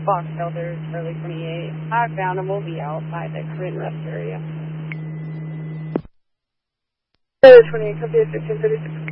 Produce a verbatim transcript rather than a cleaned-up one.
Fox Elders, Charlie twenty-eight. I found him. We'll be out by the Corinne Rest area. Charlie twenty-eight, copy fifteen thirty-six.